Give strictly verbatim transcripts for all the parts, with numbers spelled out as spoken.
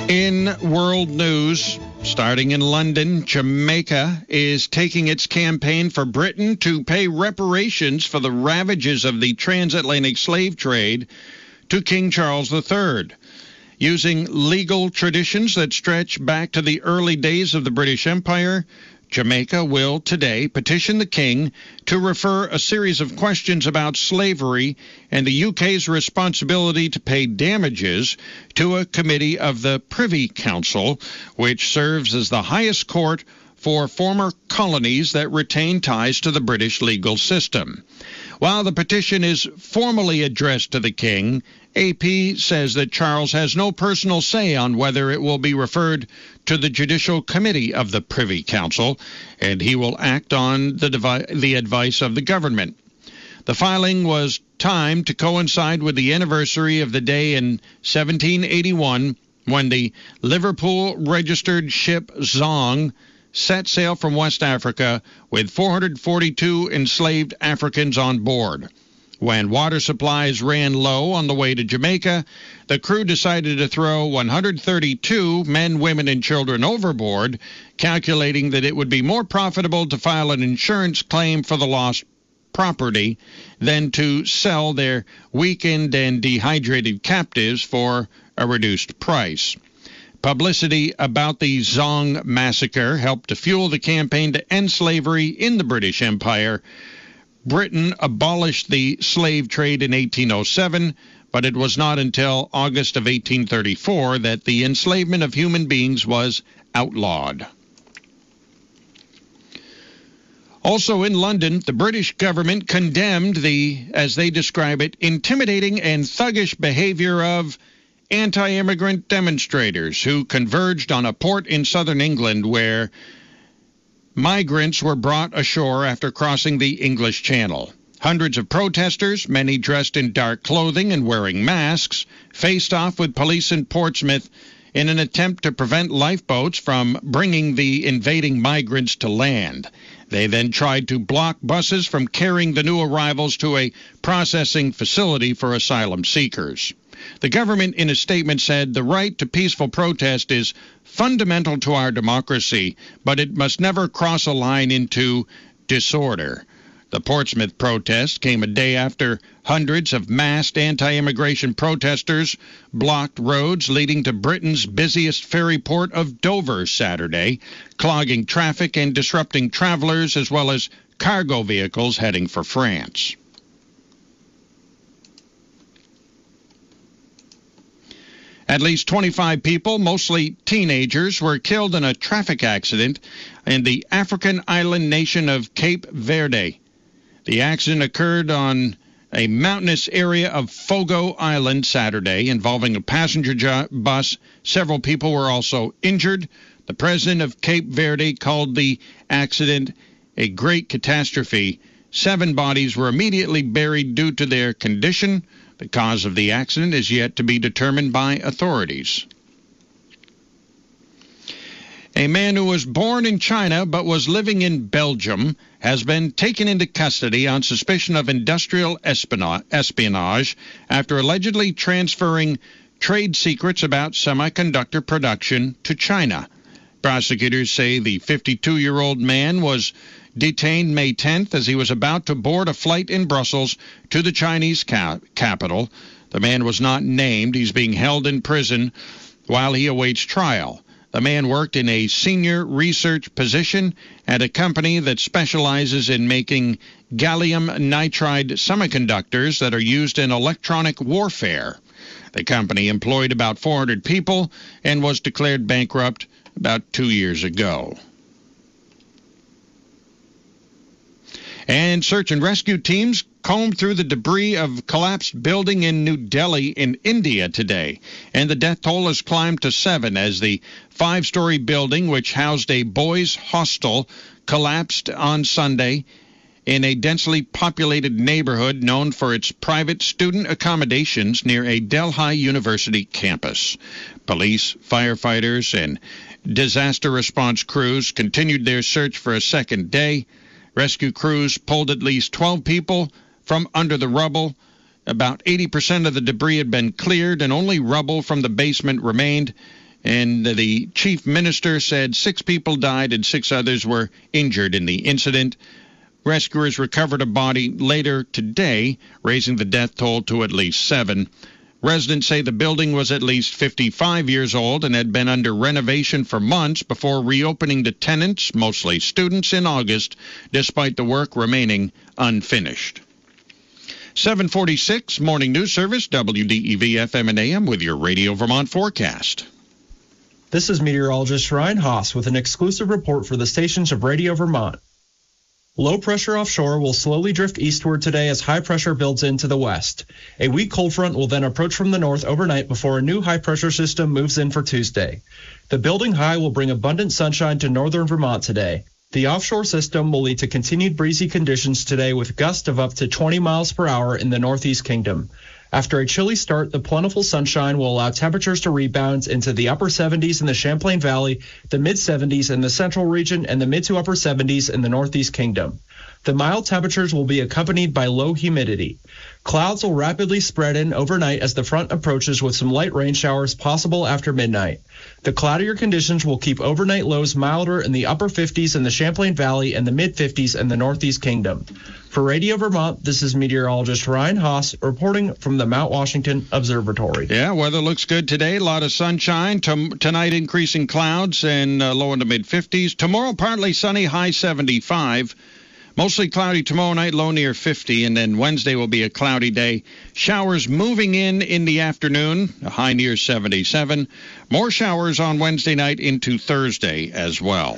In world news, starting in London, Jamaica is taking its campaign for Britain to pay reparations for the ravages of the transatlantic slave trade to King Charles the Third. Using legal traditions that stretch back to the early days of the British Empire, Jamaica will today petition the king to refer a series of questions about slavery and the U K's responsibility to pay damages to a committee of the Privy Council, which serves as the highest court for former colonies that retain ties to the British legal system. While the petition is formally addressed to the king, A P says that Charles has no personal say on whether it will be referred to the Judicial Committee of the Privy Council, and he will act on the, devi- the advice of the government. The filing was timed to coincide with the anniversary of the day in seventeen eighty-one when the Liverpool-registered ship Zong set sail from West Africa with four hundred forty-two enslaved Africans on board. When water supplies ran low on the way to Jamaica, the crew decided to throw one hundred thirty-two men, women, and children overboard, calculating that it would be more profitable to file an insurance claim for the lost property than to sell their weakened and dehydrated captives for a reduced price. Publicity about the Zong massacre helped to fuel the campaign to end slavery in the British Empire. Britain abolished the slave trade in eighteen oh seven, but it was not until August of eighteen thirty-four that the enslavement of human beings was outlawed. Also in London, the British government condemned the, as they describe it, intimidating and thuggish behavior of anti-immigrant demonstrators who converged on a port in southern England where migrants were brought ashore after crossing the English Channel. Hundreds of protesters, many dressed in dark clothing and wearing masks, faced off with police in Portsmouth in an attempt to prevent lifeboats from bringing the invading migrants to land. They then tried to block buses from carrying the new arrivals to a processing facility for asylum seekers. The government, in a statement, said the right to peaceful protest is fundamental to our democracy, but it must never cross a line into disorder. The Portsmouth protest came a day after hundreds of masked anti-immigration protesters blocked roads leading to Britain's busiest ferry port of Dover Saturday, clogging traffic and disrupting travelers as well as cargo vehicles heading for France. At least twenty-five people, mostly teenagers, were killed in a traffic accident in the African island nation of Cape Verde. The accident occurred on a mountainous area of Fogo Island Saturday, involving a passenger ju- bus. Several people were also injured. The president of Cape Verde called the accident a great catastrophe. Seven bodies were immediately buried due to their condition. The cause of the accident is yet to be determined by authorities. A man who was born in China but was living in Belgium has been taken into custody on suspicion of industrial espionage after allegedly transferring trade secrets about semiconductor production to China. Prosecutors say the fifty-two-year-old man was detained May tenth as he was about to board a flight in Brussels to the Chinese ca- capital. The man was not named. He's being held in prison while he awaits trial. The man worked in a senior research position at a company that specializes in making gallium nitride semiconductors that are used in electronic warfare. The company employed about four hundred people and was declared bankrupt about two years ago. And search and rescue teams combed through the debris of a collapsed building in New Delhi in India today. And the death toll has climbed to seven as the five-story building, which housed a boys' hostel, collapsed on Sunday in a densely populated neighborhood known for its private student accommodations near a Delhi University campus. Police, firefighters, and disaster response crews continued their search for a second day. Rescue crews pulled at least twelve people from under the rubble. About eighty percent of the debris had been cleared, and only rubble from the basement remained. And the chief minister said six people died and six others were injured in the incident. Rescuers recovered a body later today, raising the death toll to at least seven. Residents say the building was at least fifty-five years old and had been under renovation for months before reopening to tenants, mostly students, in August, despite the work remaining unfinished. seven forty-six, Morning News Service, W D E V F M and A M with your Radio Vermont forecast. This is meteorologist Ryan Haas with an exclusive report for the stations of Radio Vermont. Low pressure offshore will slowly drift eastward today as high pressure builds into the west. A weak cold front will then approach from the north overnight before a new high pressure system moves in for Tuesday. The building high will bring abundant sunshine to northern Vermont today. The offshore system will lead to continued breezy conditions today with gusts of up to twenty miles per hour in the Northeast Kingdom. After a chilly start, the plentiful sunshine will allow temperatures to rebound into the upper seventies in the Champlain Valley, the mid-seventies in the central region, and the mid to upper seventies in the Northeast Kingdom. The mild temperatures will be accompanied by low humidity. Clouds will rapidly spread in overnight as the front approaches with some light rain showers possible after midnight. The cloudier conditions will keep overnight lows milder in the upper fifties in the Champlain Valley and the mid-fifties in the Northeast Kingdom. For Radio Vermont, this is meteorologist Ryan Haas reporting from the Mount Washington Observatory. Yeah, weather looks good today. A lot of sunshine. Tom- tonight, increasing clouds and uh, low in the mid-fifties. Tomorrow, partly sunny, high seventy-five. Mostly cloudy tomorrow night, low near fifty, and then Wednesday will be a cloudy day. Showers moving in in the afternoon, a high near seventy-seven. More showers on Wednesday night into Thursday as well.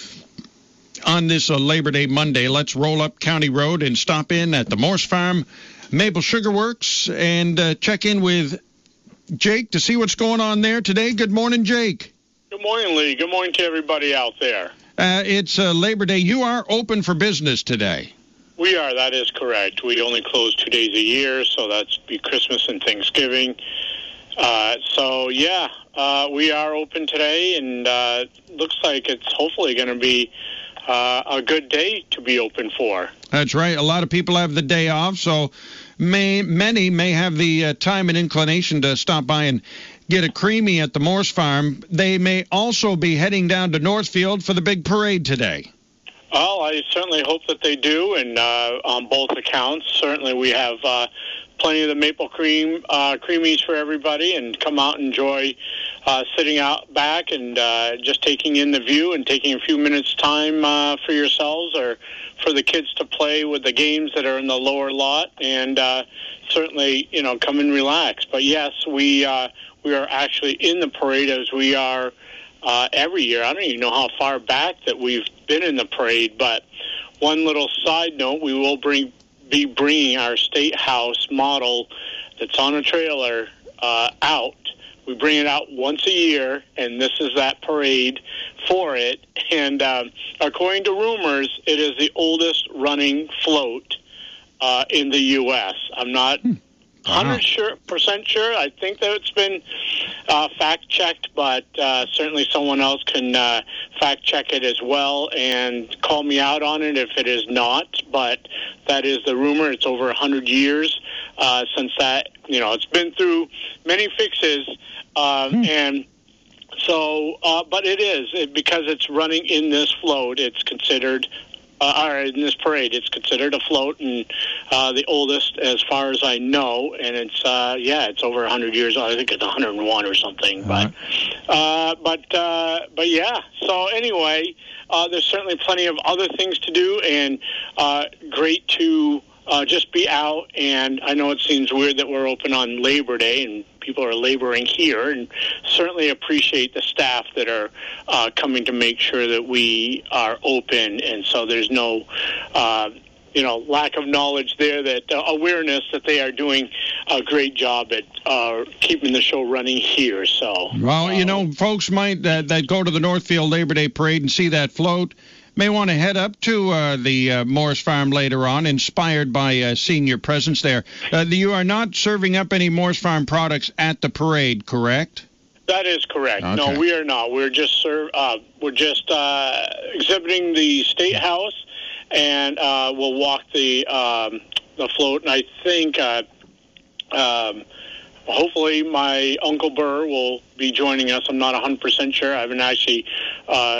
On this uh, Labor Day Monday, let's roll up County Road and stop in at the Morse Farm Maple Sugar Works and uh, check in with Jake to see what's going on there today. Good morning, Jake. Good morning, Lee. Good morning to everybody out there. Uh, it's uh, Labor Day. You are open for business today. We are. That is correct. We only close two days a year, so that's be Christmas and Thanksgiving. Uh, so, yeah, uh, we are open today, and uh, looks like it's hopefully going to be uh, a good day to be open for. That's right. A lot of people have the day off, so may, many may have the uh, time and inclination to stop by and get a creamy at the Morse Farm. They may also be heading down to Northfield for the big parade today. Well, I certainly hope that they do, and uh, on both accounts. Certainly we have uh, plenty of the maple cream uh, creamies for everybody, and come out and enjoy uh, sitting out back and uh, just taking in the view and taking a few minutes time uh, for yourselves or for the kids to play with the games that are in the lower lot, and uh, certainly, you know, come and relax. But yes, we uh, we are actually in the parade as we are uh, every year. I don't even know how far back that we've been in the parade, but one little side note, we will bring be bringing our State House model that's on a trailer uh, out. We bring it out once a year, and this is that parade for it. And uh, according to rumors, it is the oldest running float uh, in the U S I'm not one hundred percent sure. I think that it's been uh, fact-checked, but uh, certainly someone else can uh, fact-check it as well and call me out on it if it is not. But that is the rumor. It's over one hundred years uh, since that. You know, it's been through many fixes, um, hmm. and so, uh, but it is, it, because it's running in this float, it's considered Uh, or in this parade, it's considered a float, and uh, the oldest, as far as I know, and it's uh, yeah, it's over one hundred years old. I think it's one hundred one or something. Uh-huh. But uh, but uh, but yeah. So anyway, uh, there's certainly plenty of other things to do, and uh, great to uh, just be out. And I know it seems weird that we're open on Labor Day, and people are laboring here, and certainly appreciate the staff that are uh, coming to make sure that we are open, and so there's no, uh, you know, lack of knowledge there, that uh, awareness that they are doing a great job at uh, keeping the show running here. So, well, uh, you know, folks might uh, that go to the Northfield Labor Day Parade and see that float may want to head up to uh, the uh, Morse Farm later on, inspired by uh, senior presence there. Uh, you are not serving up any Morse Farm products at the parade, correct? That is correct. Okay. No, we are not. We're just serve, uh, we're just uh, exhibiting the State House, and uh, we'll walk the um, the float. And I think uh, um, hopefully my Uncle Burr will be joining us. I'm not one hundred percent sure. I haven't actually uh,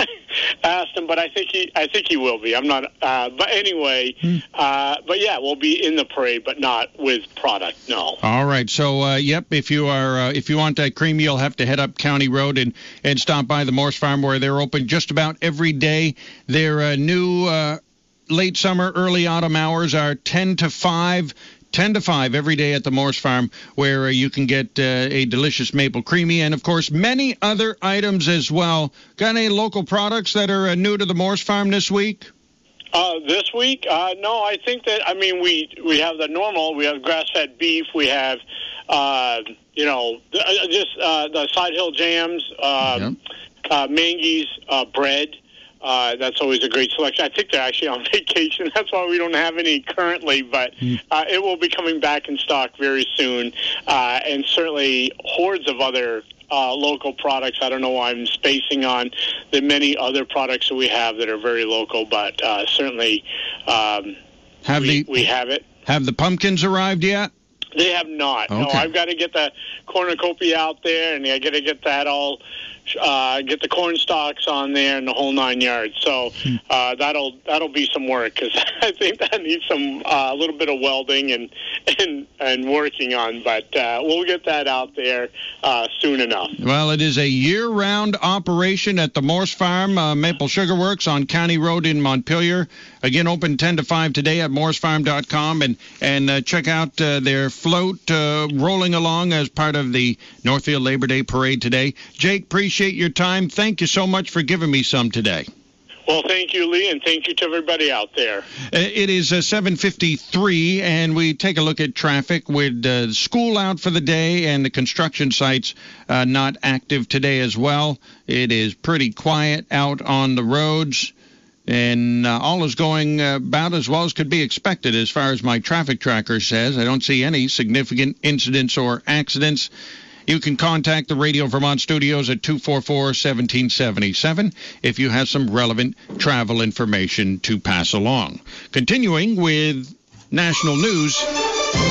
asked him, but I think he I think he will be. I'm not. Uh, but anyway, hmm. uh, but yeah, we'll be in the parade, but not with product. No. All right. So, uh, yep. If you are uh, if you want that cream, you'll have to head up County Road and and stop by the Morse Farm, where they're open just about every day. Their uh, new uh, late summer, early autumn hours are ten to five. ten to five every day at the Morse Farm, where uh, you can get uh, a delicious maple creamy and, of course, many other items as well. Got any local products that are uh, new to the Morse Farm this week? Uh, this week? Uh, no, I think that, I mean, we we have the normal. We have grass-fed beef. We have, uh, you know, just uh, the Side Hill jams, uh, yep. uh, Mangy's uh, bread. Uh, that's always a great selection. I think they're actually on vacation. That's why we don't have any currently, but uh, it will be coming back in stock very soon. Uh, and certainly hordes of other uh, local products. I don't know why I'm spacing on the many other products that we have that are very local, but uh, certainly um, have we, the, we have it. Have the pumpkins arrived yet? They have not. Okay. No, I've got to get the cornucopia out there, and I got to get that all... Uh, get the corn stalks on there and the whole nine yards. So uh, that'll that'll be some work, because I think that needs some uh, a little bit of welding and and, and working on. But uh, we'll get that out there uh, soon enough. Well, it is a year-round operation at the Morse Farm, uh, Maple Sugar Works on County Road in Montpelier. Again, open ten to five today at morse farm dot com, and and uh, check out uh, their float uh, rolling along as part of the Northfield Labor Day Parade today. Jake, appreciate your time. Thank you so much for giving me some today. Well, thank you, Lee, and thank you to everybody out there. Uh, it is uh, seven fifty-three, and we take a look at traffic with uh, school out for the day and the construction sites uh, not active today as well. It is pretty quiet out on the roads, and uh, all is going uh, about as well as could be expected as far as my traffic tracker says. I don't see any significant incidents or accidents. You can contact the Radio Vermont studios at two four four, one seven seven seven if you have some relevant travel information to pass along. Continuing with national news.